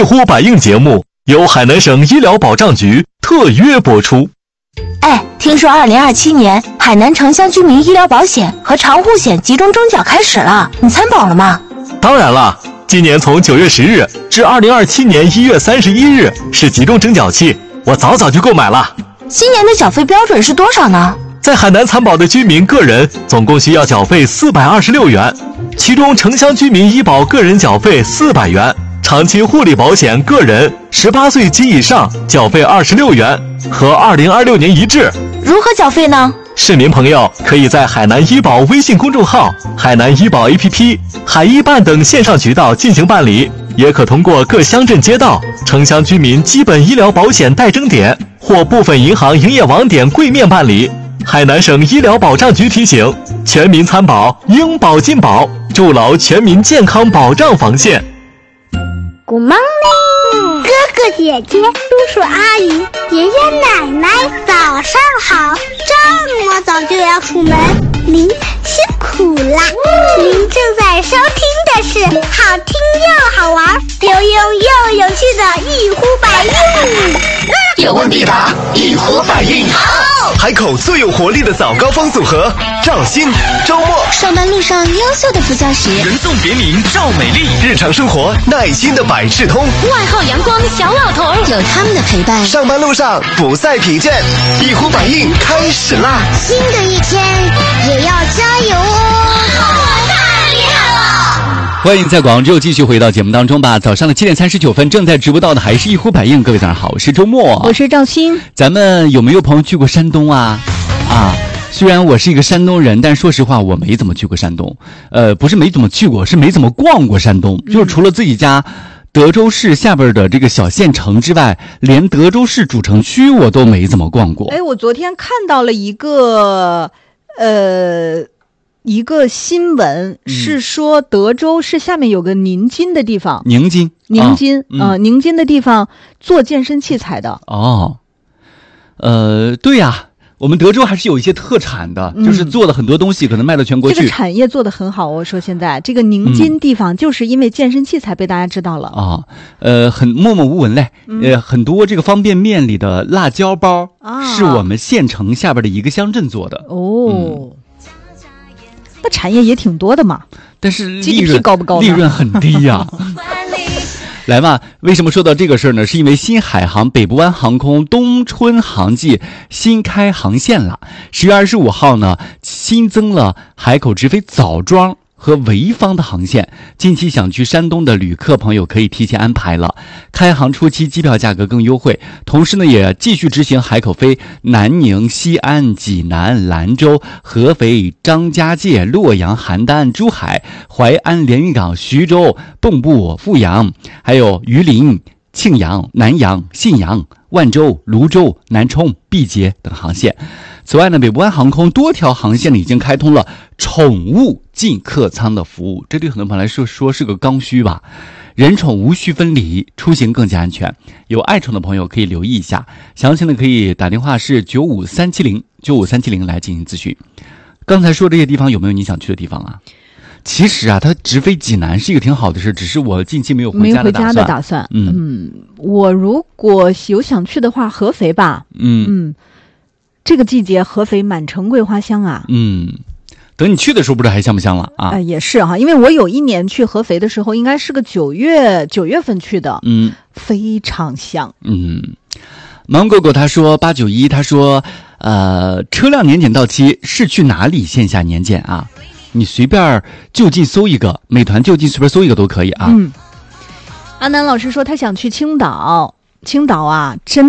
一呼百应节目由海南省医疗保障局特约播出。 哎，听说2027年海南城乡居民医疗保险和长护险集中征缴开始了，你参保了吗？ 当然了，今年从9月10日至2027年1月31日是集中征缴期，我早就购买了。 今年的缴费标准是多少呢？ 在海南参保的居民个人总共需要缴费426元，其中城乡居民医保个人缴费400元，长期护理保险个人18岁及以上缴费26元，和2026年一致。 如何缴费呢？ 市民朋友可以在海南医保微信公众号、海南医保 APP、海医办等线上渠道进行办理，也可通过各乡镇街道、城乡居民基本医疗保险代征点或部分银行营业网点柜面办理。海南省医疗保障局提醒：全民参保，应保尽保，筑牢全民健康保障防线。 Good morning， 哥哥姐姐、叔叔阿姨、爷爷奶奶，早上好！这么早就要出门，您辛苦啦！您正在收听的是好听又好玩、有用又有趣的一呼百应。 有问必答，一呼百应。好，海口最有活力的早高峰组合，赵鑫、周末。 上班路上优秀的副驾驶， 人送别名赵美丽。日常生活耐心的百事通， 外号阳光小老头，有他们的陪伴， 上班路上不再疲倦。一呼百应开始啦！ 新的一天也要加油哦！ 太厉害了！ 欢迎在广州继续回到节目当中吧。早上的7点39分，正在直播到的还是一呼百应。各位早上好，我是周末， 我是赵鑫。 咱们有没有朋友去过山东啊？虽然我是一个山东人，但说实话我没怎么去过山东。不是没怎么去过，是没怎么逛过山东。就是除了自己家德州市下边的这个小县城之外，连德州市主城区我都没怎么逛过。 我昨天看到了一个新闻，是说德州市下面有个宁津的地方，宁津的地方做健身器材的。 对呀。我们德州还是有一些特产的，就是做的很多东西可能卖到全国去。 这个产业做得很好，我说现在这个宁津地方就是因为健身器材被大家知道了很默默无闻嘞。很多这个方便面里的辣椒包是我们县城下边的一个乡镇做的。 那产业也挺多的嘛， 但是 GDP 高不高呢？ 利润很低呀。来嘛，为什么说到这个事儿呢？是因为新海航北部湾航空冬春航季新开航线了。10月25号呢，新增了海口直飞枣庄和潍坊的航线。近期想去山东的旅客朋友可以提前安排了。开航初期机票价格更优惠，同时呢也继续执行海口飞南宁、西安、济南、兰州、合肥、张家界、洛阳、邯郸、珠海、淮安、连云港、徐州、蚌埠、阜阳，还有榆林、庆阳、南阳、信阳、万州、泸州、南充、毕节等航线。此外呢，北部湾航空多条航线已经开通了宠物进客舱的服务，这对很多朋友来说是个刚需吧。人宠无需分离，出行更加安全。有爱宠的朋友可以留意一下，详情呢可以打电话是95370来进行咨询。刚才说这些地方有没有你想去的地方啊？其实啊，它直飞济南是一个挺好的事，只是我近期没有回家的打算。 我如果有想去的话，合肥吧。这个季节合肥满城桂花香啊。 等你去的时候不知道还香不香了啊？ 也是哈，因为我有一年去合肥的时候，应该是个9月份去的，非常香。 芒果果他说891，他说车辆年检到期是去哪里线下年检啊？你随便就近搜一个，美团就近随便搜一个都可以啊。 阿南老师说他想去青岛啊，真